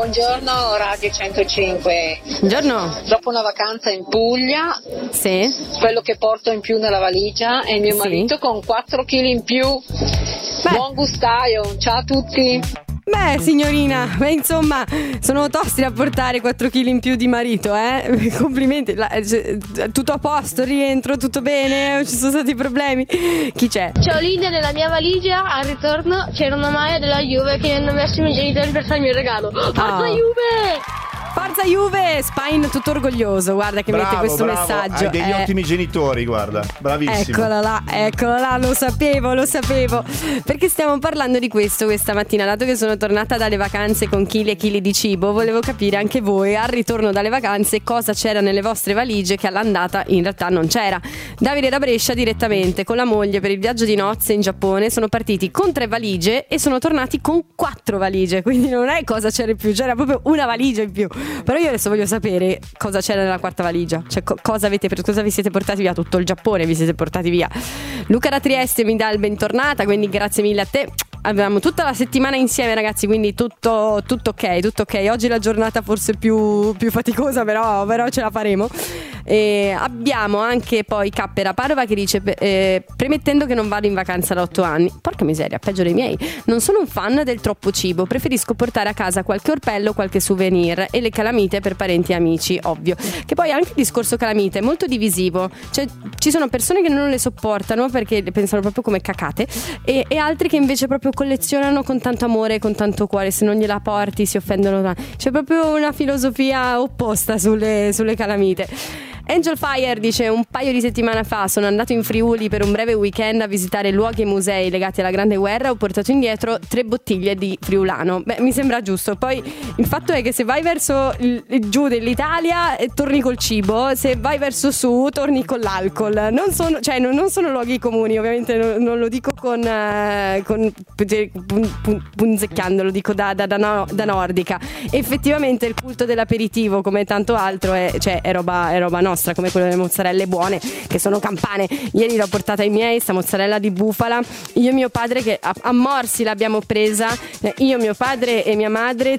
Buongiorno Radio 105. Buongiorno. Dopo una vacanza in Puglia, sì, quello che porto in più nella valigia è mio marito con 4 kg in più. Buon gustaio, ciao a tutti. Beh, signorina, insomma, sono tosti a portare 4 kg in più di marito, eh? Complimenti. Tutto a posto, rientro, tutto bene? Ci sono stati problemi? Chi c'è? Ciao Linda, nella mia valigia al ritorno c'era una maglia della Juve che mi hanno messo i miei genitori per farmi il regalo. Forza Juve! Forza Juve! Spine tutto orgoglioso, guarda che mette questo messaggio. Hai degli ottimi genitori, guarda, bravissimo. Eccola là, lo sapevo. Perché stiamo parlando di questo questa mattina, dato che sono tornata dalle vacanze con chili e chili di cibo, volevo capire anche voi al ritorno dalle vacanze cosa c'era nelle vostre valigie che all'andata in realtà non c'era. Davide da Brescia direttamente con la moglie per il viaggio di nozze in Giappone, sono partiti con 3 valigie e sono tornati con 4 valigie, quindi non è cosa c'era in più, c'era proprio una valigia in più. Però io adesso voglio sapere cosa c'era nella quarta valigia, cioè cosa vi siete portati via? Tutto il Giappone vi siete portati via. Luca da Trieste mi dà il bentornata, quindi grazie mille a te. Avevamo tutta la settimana insieme, ragazzi, quindi tutto ok. Oggi la giornata forse più faticosa, però ce la faremo. E abbiamo anche poi Cappera Padova che dice premettendo che non vado in vacanza da 8 anni. Porca miseria, peggio dei miei. Non sono un fan del troppo cibo, preferisco portare a casa qualche orpello, qualche souvenir e le calamite per parenti e amici, ovvio. Che poi anche il discorso calamite è molto divisivo, cioè ci sono persone che non le sopportano perché le pensano proprio come cacate e altri che invece proprio collezionano con tanto amore, con tanto cuore. Se non gliela porti si offendono. C'è proprio una filosofia opposta sulle calamite. Angel Fire dice: un paio di settimane fa sono andato in Friuli per un breve weekend a visitare luoghi e musei legati alla Grande Guerra. Ho portato indietro 3 bottiglie di friulano. Beh, mi sembra giusto. Poi il fatto è che se vai verso giù dell'Italia torni col cibo, se vai verso su torni con l'alcol. Non sono luoghi comuni, ovviamente non lo dico con punzecchiando, lo dico da nordica. Effettivamente il culto dell'aperitivo, come tanto altro, è roba nostra, come quelle delle mozzarelle buone che sono campane. Ieri l'ho portata ai miei, sta mozzarella di bufala, io e mio padre che a morsi l'abbiamo presa, io, mio padre e mia madre,